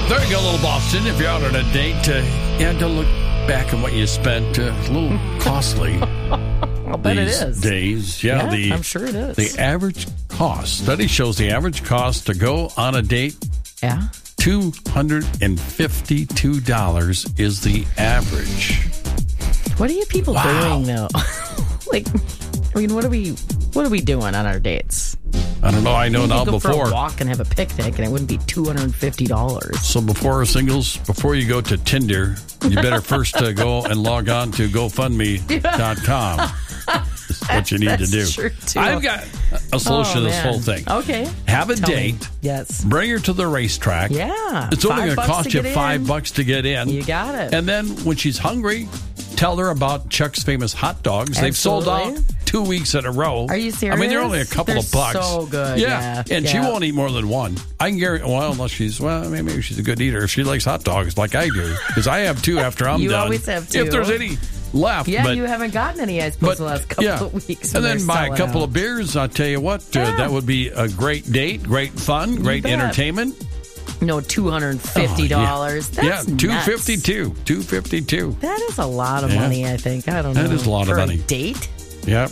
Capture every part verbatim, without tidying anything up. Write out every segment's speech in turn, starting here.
There you go, little Boston. If you're out on a date, uh, yeah, don't look back on what you spent. Uh, a little costly. I'll bet these it is. Days. Yeah, yeah, the, I'm sure it is. The average cost. Study shows the average cost to go on a date. Yeah. two hundred fifty-two dollars is the average. What are you people Wow. doing though? Like, I mean, what are we, what are we doing on our dates? I don't know. I know You now could go before. for a walk and have a picnic, and it wouldn't be two hundred fifty dollars. So before singles, before you go to Tinder, you better first uh, go and log on to GoFundMe dot com. That's what you need That's to do. true, too. I've got a solution Oh, to this man. whole thing. Okay. Have a Tell me. date. Yes. Bring her to the racetrack. Yeah. It's only Five going to bucks cost to you get five in. bucks to get in. You got it. And then when she's hungry, tell her about Chuck's Famous Hot Dogs. They've sold out Absolutely. two weeks in a row. Are you serious? I mean, they're only a couple They're of bucks. so good, yeah, And she yeah. won't eat more than one. I can guarantee, well, unless she's, well, I mean, maybe she's a good eater. If she likes hot dogs like I do. Because I have two after I'm You done. always have two. If there's any left. Yeah, but, you haven't gotten any, I suppose, but, the last couple yeah. of weeks. And when then they're buy a selling couple out. of beers. I'll tell you what, uh, Yeah. that would be a great date, great fun, great bet. entertainment. No, two hundred fifty dollars. Oh, yeah, That's yeah two nuts. fifty-two. two fifty-two. That is a lot of Yeah. money, I think. I don't know. That is a lot of For money. A date? Yep.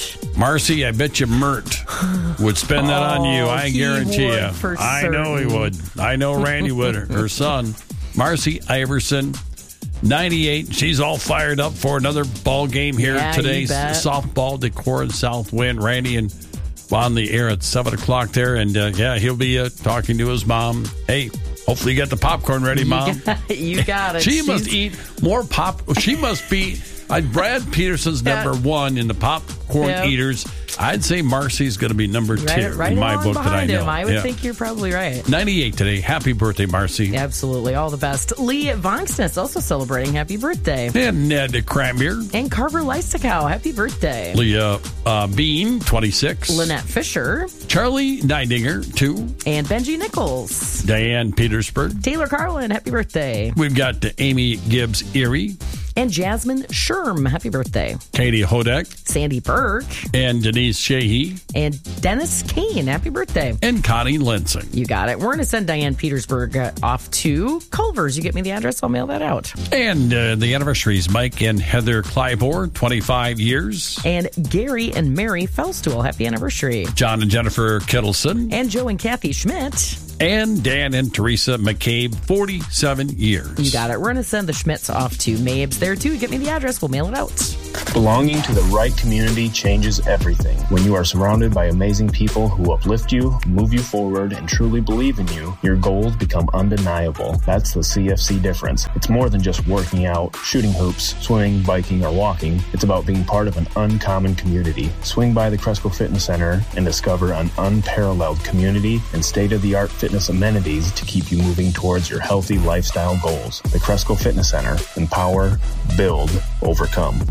Marcy, I bet you Mert would spend that on you. Oh, I he guarantee would, you. for I know he certain. would. I know Randy would. Her son, Marcy Iverson, ninety-eight. She's all fired up for another ball game here Yeah, today. you bet. Softball, Decorah and Southwind. Randy and on the air at seven o'clock there. And, uh, yeah, he'll be uh, talking to his mom. Hey, hopefully you got the popcorn ready, Mom. You got it. You got it. She She's- must eat more pop. She must be. Uh, Brad Peterson's Yeah. number one in the popcorn Yeah. eaters. I'd say Marcy's going to be number two right, right in my along book that I behind know. him. I would Yeah. think you're probably right. ninety-eight today. Happy birthday, Marcy. Absolutely. All the best. Lee Vonksness also celebrating happy birthday. And Ned Cranbeer. And Carver Lysticow, happy birthday. Leah uh, Bean, twenty-six. Lynette Fisher. Charlie Neidinger, two. And Benji Nichols. Diane Petersburg. Taylor Carlin, happy birthday. We've got uh, Amy Gibbs Erie. And Jasmine Sherm, happy birthday. Katie Hodek. Sandy Burke. And Denise Sheehy. And Dennis Kane, happy birthday. And Connie Lansing. You got it. We're going to send Diane Petersburg uh, off to Culver's. You get me the address, I'll mail that out. And uh, the anniversaries, Mike and Heather Clybourne, twenty-five years. And Gary and Mary Felstool, happy anniversary. John and Jennifer Kittleson. And Joe and Kathy Schmidt. And Dan and Teresa McCabe, forty-seven years. You got it. We're going to send the Schmidts off to Mabes there, too. Get me the address. We'll mail it out. Belonging to the right community changes everything. When you are surrounded by amazing people who uplift you, move you forward, and truly believe in you, your goals become undeniable. That's the C F C difference. It's more than just working out, shooting hoops, swimming, biking, or walking. It's about being part of an uncommon community. Swing by the Cresco Fitness Center and discover an unparalleled community and state-of-the-art fitness amenities to keep you moving towards your healthy lifestyle goals. The Cresco Fitness Center. Empower, build, overcome.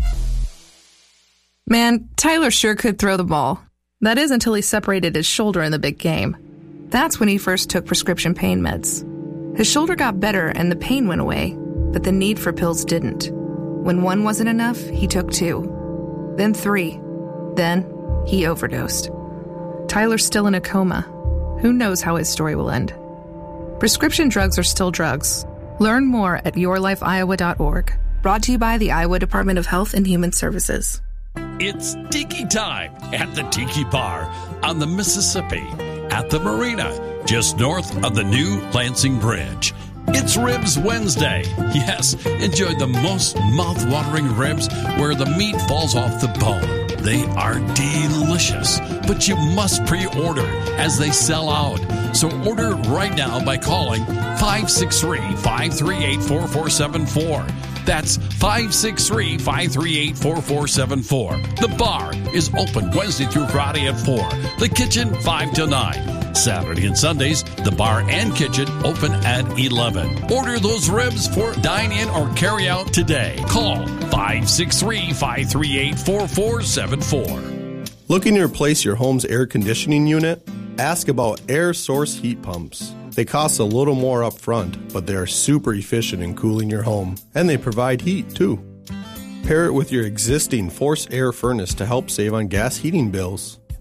Man, Tyler sure could throw the ball. That is until he separated his shoulder in the big game. That's when he first took prescription pain meds. His shoulder got better and the pain went away, but the need for pills didn't. When one wasn't enough, he took two. Then three. Then he overdosed. Tyler's still in a coma. Who knows how his story will end? Prescription drugs are still drugs. Learn more at your life iowa dot org. Brought to you by the Iowa Department of Health and Human Services. It's Tiki time at the Tiki Bar on the Mississippi at the Marina, just north of the new Lansing Bridge. It's Ribs Wednesday. Yes, enjoy the most mouth-watering ribs where the meat falls off the bone. They are delicious, but you must pre-order as they sell out. So order right now by calling five six three, five three eight, four four seven four. That's five six three, five three eight, four four seven four. The bar is open Wednesday through Friday at four. The kitchen, five till nine. Saturday and Sundays, the bar and kitchen open at eleven. Order those ribs for dine-in or carry-out today. Call five six three, five three eight, four four seven four. Looking to replace your home's air conditioning unit? Ask about air source heat pumps. They cost a little more up front, but they are super efficient in cooling your home, and they provide heat too. Pair it with your existing forced air furnace to help save on gas heating bills.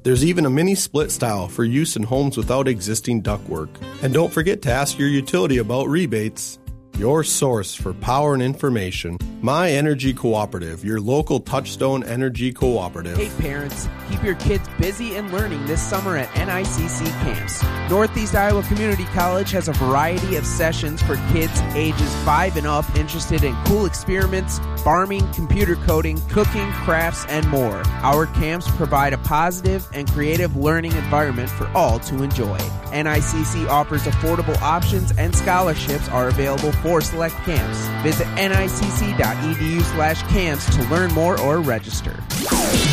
There's even a mini split style for use in homes without existing ductwork. And don't forget to ask your utility about rebates. Your source for power and information. My Energy Cooperative, your local Touchstone Energy Cooperative. Hey parents, keep your kids busy and learning this summer at N I C C camps. Northeast Iowa Community College has a variety of sessions for kids ages five and up interested in cool experiments, farming, computer coding, cooking, crafts, and more. Our camps provide a positive and creative learning environment for all to enjoy. N I C C offers affordable options and scholarships are available for select camps. Visit N I C C dot E D U slash camps to learn more or register.